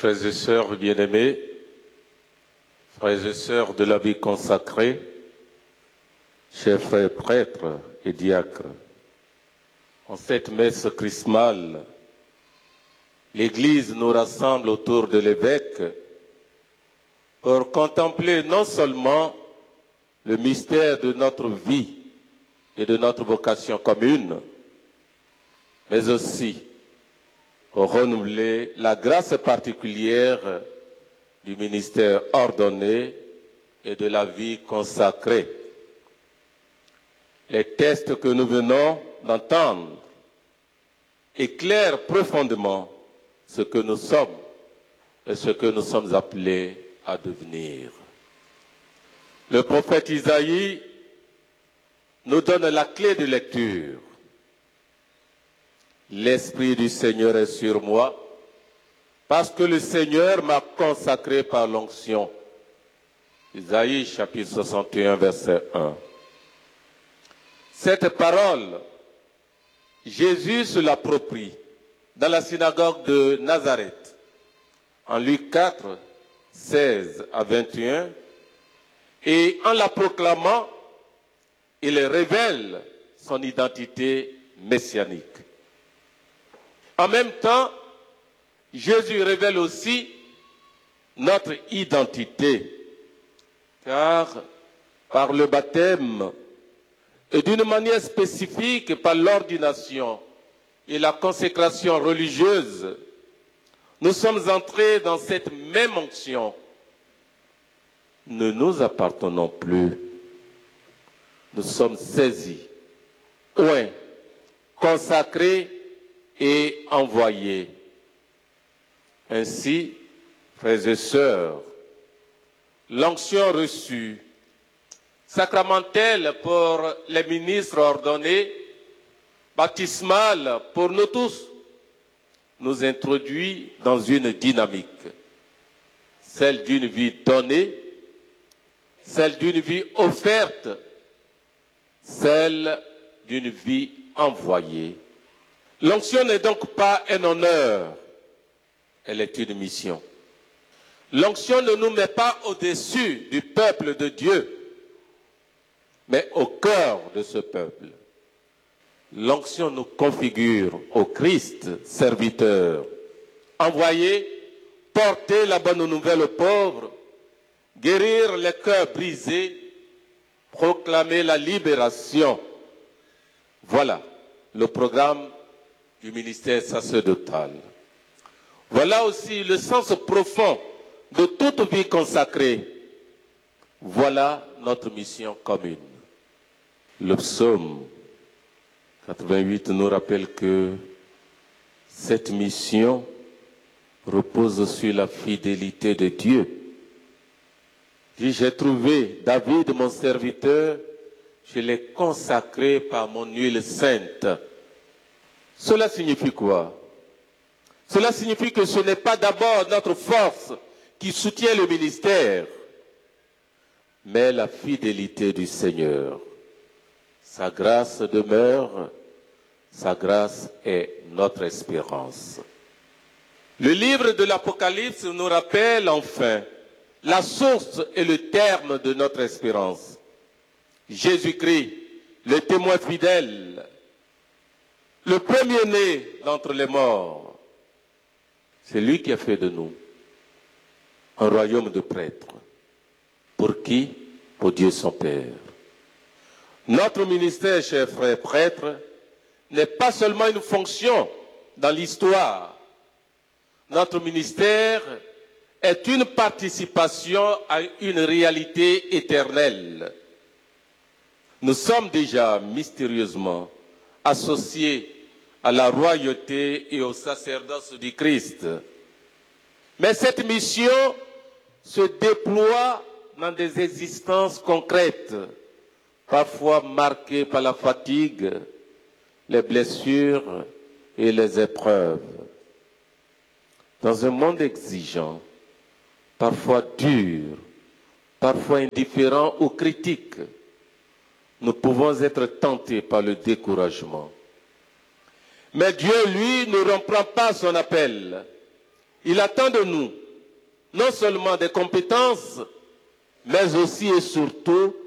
Frères et sœurs bien-aimés, frères et sœurs de la vie consacrée, chers frères prêtres et diacres, en cette messe chrismale, l'Église nous rassemble autour de l'évêque pour contempler non seulement le mystère de notre vie et de notre vocation commune, mais aussi pour renouveler la grâce particulière du ministère ordonné et de la vie consacrée. Les textes que nous venons d'entendre éclairent profondément ce que nous sommes et ce que nous sommes appelés à devenir. Le prophète Isaïe nous donne la clé de lecture. L'Esprit du Seigneur est sur moi, parce que le Seigneur m'a consacré par l'onction. Isaïe chapitre 61, verset 1. Cette parole, Jésus se l'approprie dans la synagogue de Nazareth, en Luc 4, 16 à 21, et en la proclamant, il révèle son identité messianique. En même temps, Jésus révèle aussi notre identité, car par le baptême et d'une manière spécifique par l'ordination et la consécration religieuse, nous sommes entrés dans cette même onction. Ne nous appartenons plus. Nous sommes saisis, oints, consacrés et envoyés. Ainsi, frères et sœurs, l'onction reçue, sacramentelle pour les ministres ordonnés, baptismale pour nous tous, nous introduit dans une dynamique, celle d'une vie donnée, celle d'une vie offerte, celle d'une vie envoyée. L'onction n'est donc pas un honneur, elle est une mission. L'onction ne nous met pas au-dessus du peuple de Dieu, mais au cœur de ce peuple. L'onction nous configure au Christ, serviteur, envoyé, porter la bonne nouvelle aux pauvres, guérir les cœurs brisés, proclamer la libération. Voilà le programme du ministère sacerdotal. Voilà aussi le sens profond de toute vie consacrée. Voilà notre mission commune. Le psaume 88 nous rappelle que cette mission repose sur la fidélité de Dieu. J'ai trouvé David, mon serviteur, je l'ai consacré par mon huile sainte. Cela signifie quoi? Cela signifie que ce n'est pas d'abord notre force qui soutient le ministère, mais la fidélité du Seigneur. Sa grâce demeure, sa grâce est notre espérance. Le livre de l'Apocalypse nous rappelle enfin la source et le terme de notre espérance. Jésus-Christ, le témoin fidèle, le premier-né d'entre les morts. C'est lui qui a fait de nous un royaume de prêtres. Pour qui? Pour Dieu son Père. Notre ministère, chers frères prêtres, n'est pas seulement une fonction dans l'histoire. Notre ministère est une participation à une réalité éternelle. Nous sommes déjà mystérieusement associés à la royauté et au sacerdoce du Christ. Mais cette mission se déploie dans des existences concrètes, parfois marquées par la fatigue, les blessures et les épreuves. Dans un monde exigeant, parfois dur, parfois indifférent ou critique, nous pouvons être tentés par le découragement. Mais Dieu, lui, ne reprend pas son appel. Il attend de nous non seulement des compétences, mais aussi et surtout